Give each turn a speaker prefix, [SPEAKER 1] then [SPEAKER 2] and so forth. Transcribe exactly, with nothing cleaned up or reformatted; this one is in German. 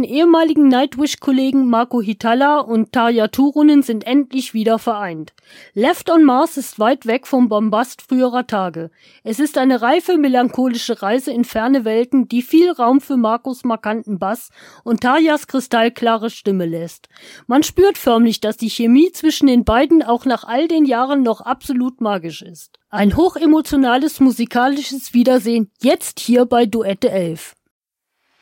[SPEAKER 1] beiden ehemaligen Nightwish-Kollegen Marco Hietala und Tarja Turunen sind endlich wieder vereint. Left on Mars ist weit weg vom Bombast früherer Tage. Es ist eine reife, melancholische Reise in ferne Welten, die viel Raum für Marcos markanten Bass und Tarjas kristallklare Stimme lässt. Man spürt förmlich, dass die Chemie zwischen den beiden auch nach all den Jahren noch absolut magisch ist. Ein hochemotionales musikalisches Wiedersehen, jetzt hier bei Duette elf.